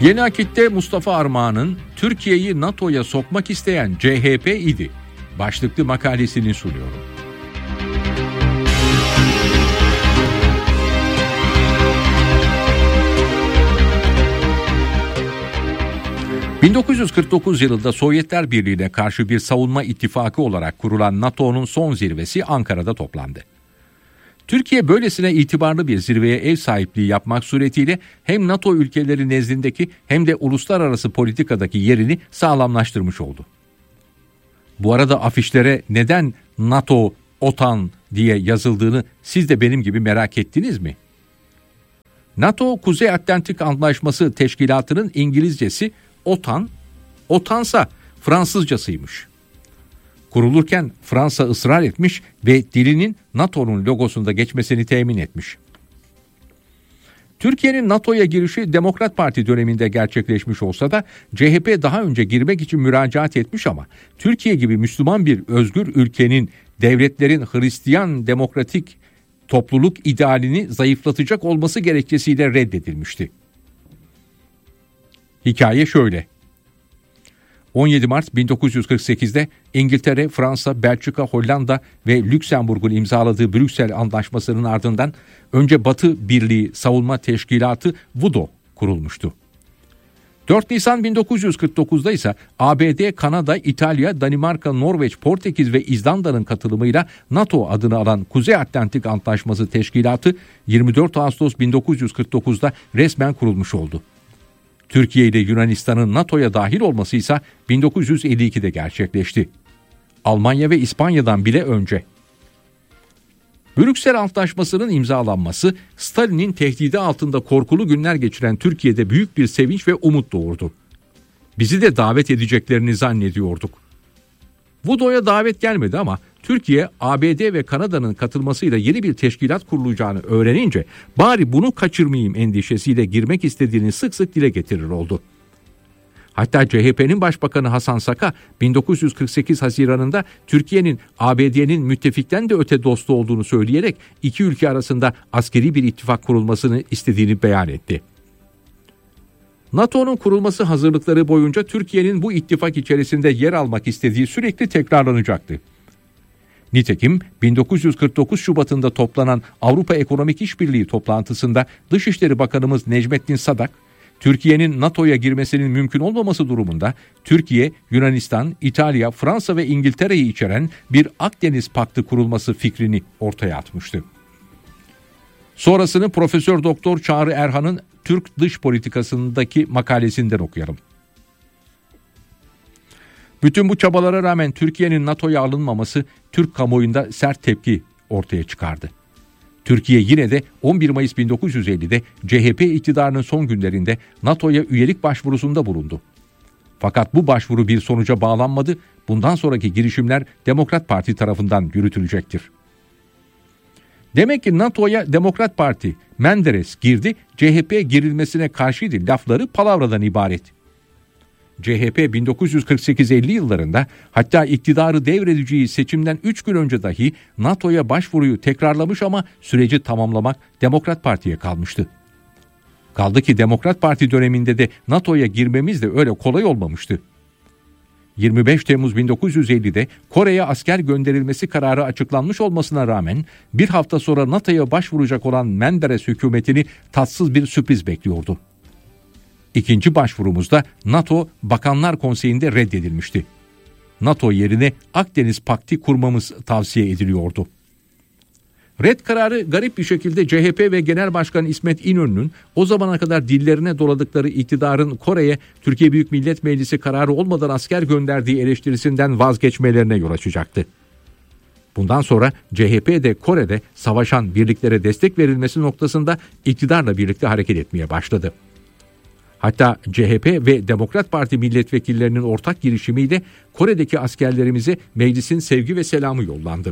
Yeni Akit'te Mustafa Armağan'ın Türkiye'yi NATO'ya sokmak isteyen CHP idi başlıklı makalesini sunuyorum. ...1949 yılında Sovyetler Birliği'ne karşı bir savunma ittifakı olarak kurulan NATO'nun son zirvesi Ankara'da toplandı. Türkiye böylesine itibarlı bir zirveye ev sahipliği yapmak suretiyle hem NATO ülkeleri nezdindeki hem de uluslararası politikadaki yerini sağlamlaştırmış oldu. Bu arada afişlere neden NATO, OTAN diye yazıldığını siz de benim gibi merak ettiniz mi? NATO Kuzey Atlantik Antlaşması Teşkilatı'nın İngilizcesi OTAN, OTAN'sa Fransızcasıymış. Kurulurken Fransa ısrar etmiş ve dilinin NATO'nun logosunda geçmesini temin etmiş. Türkiye'nin NATO'ya girişi Demokrat Parti döneminde gerçekleşmiş olsa da CHP daha önce girmek için müracaat etmiş ama Türkiye gibi Müslüman bir özgür ülkenin devletlerin Hristiyan demokratik topluluk idealini zayıflatacak olması gerekçesiyle reddedilmişti. Hikaye şöyle. 17 Mart 1948'de İngiltere, Fransa, Belçika, Hollanda ve Lüksemburg'un imzaladığı Brüksel Antlaşması'nın ardından önce Batı Birliği Savunma Teşkilatı VUDO kurulmuştu. 4 Nisan 1949'da ise ABD, Kanada, İtalya, Danimarka, Norveç, Portekiz ve İzlanda'nın katılımıyla NATO adını alan Kuzey Atlantik Antlaşması Teşkilatı 24 Ağustos 1949'da resmen kurulmuş oldu. Türkiye ile Yunanistan'ın NATO'ya dahil olması ise 1952'de gerçekleşti. Almanya ve İspanya'dan bile önce. Brüksel Antlaşması'nın imzalanması Stalin'in tehdidi altında korkulu günler geçiren Türkiye'de büyük bir sevinç ve umut doğurdu. Bizi de davet edeceklerini zannediyorduk. VUDO'ya davet gelmedi ama Türkiye, ABD ve Kanada'nın katılmasıyla yeni bir teşkilat kurulacağını öğrenince bari bunu kaçırmayayım endişesiyle girmek istediğini sık sık dile getirir oldu. Hatta CHP'nin Başbakanı Hasan Saka 1948 Haziran'ında Türkiye'nin ABD'nin müttefikten de öte dostu olduğunu söyleyerek iki ülke arasında askeri bir ittifak kurulmasını istediğini beyan etti. NATO'nun kurulması hazırlıkları boyunca Türkiye'nin bu ittifak içerisinde yer almak istediği sürekli tekrarlanacaktı. Nitekim 1949 Şubat'ında toplanan Avrupa Ekonomik İşbirliği toplantısında Dışişleri Bakanımız Necmettin Sadak, Türkiye'nin NATO'ya girmesinin mümkün olmaması durumunda Türkiye, Yunanistan, İtalya, Fransa ve İngiltere'yi içeren bir Akdeniz Paktı kurulması fikrini ortaya atmıştı. Sonrasını Profesör Doktor Çağrı Erhan'ın Türk dış politikasındaki makalesinden okuyalım. Bütün bu çabalara rağmen Türkiye'nin NATO'ya alınmaması Türk kamuoyunda sert tepki ortaya çıkardı. Türkiye yine de 11 Mayıs 1950'de CHP iktidarının son günlerinde NATO'ya üyelik başvurusunda bulundu. Fakat bu başvuru bir sonuca bağlanmadı. Bundan sonraki girişimler Demokrat Parti tarafından yürütülecektir. Demek ki NATO'ya Demokrat Parti, Menderes girdi, CHP girilmesine karşıydı lafları palavradan ibaret. CHP 1948-50 yıllarında hatta iktidarı devredeceği seçimden 3 gün önce dahi NATO'ya başvuruyu tekrarlamış ama süreci tamamlamak Demokrat Parti'ye kalmıştı. Kaldı ki Demokrat Parti döneminde de NATO'ya girmemiz de öyle kolay olmamıştı. 25 Temmuz 1950'de Kore'ye asker gönderilmesi kararı açıklanmış olmasına rağmen bir hafta sonra NATO'ya başvuracak olan Menderes hükümetini tatsız bir sürpriz bekliyordu. İkinci başvurumuzda NATO Bakanlar Konseyi'nde reddedilmişti. NATO yerine Akdeniz Paktı kurmamız tavsiye ediliyordu. Red kararı garip bir şekilde CHP ve Genel Başkan İsmet İnönü'nün o zamana kadar dillerine doladıkları iktidarın Kore'ye Türkiye Büyük Millet Meclisi kararı olmadan asker gönderdiği eleştirisinden vazgeçmelerine yol açacaktı. Bundan sonra CHP de Kore'de savaşan birliklere destek verilmesi noktasında iktidarla birlikte hareket etmeye başladı. Hatta CHP ve Demokrat Parti milletvekillerinin ortak girişimiyle Kore'deki askerlerimize meclisin sevgi ve selamı yollandı.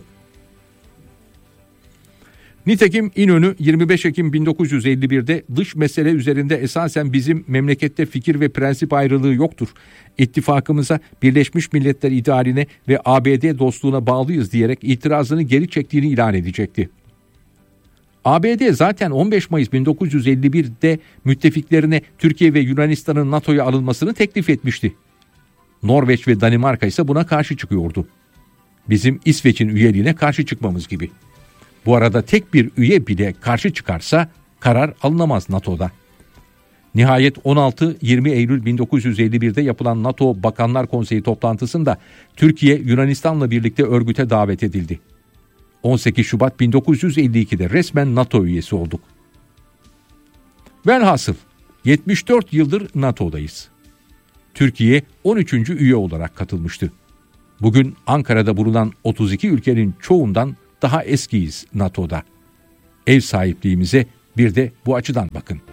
Nitekim İnönü 25 Ekim 1951'de dış mesele üzerinde esasen bizim memlekette fikir ve prensip ayrılığı yoktur. İttifakımıza Birleşmiş Milletler idealine ve ABD dostluğuna bağlıyız diyerek itirazını geri çektiğini ilan edecekti. ABD zaten 15 Mayıs 1951'de müttefiklerine Türkiye ve Yunanistan'ın NATO'ya alınmasını teklif etmişti. Norveç ve Danimarka ise buna karşı çıkıyordu. Bizim İsveç'in üyeliğine karşı çıkmamız gibi. Bu arada tek bir üye bile karşı çıkarsa karar alınamaz NATO'da. Nihayet 16-20 Eylül 1951'de yapılan NATO Bakanlar Konseyi toplantısında Türkiye Yunanistan'la birlikte örgüte davet edildi. 18 Şubat 1952'de resmen NATO üyesi olduk. Velhasıl 74 yıldır NATO'dayız. Türkiye 13. üye olarak katılmıştı. Bugün Ankara'da bulunan 32 ülkenin çoğundan daha eskiyiz NATO'da. Ev sahipliğimize bir de bu açıdan bakın.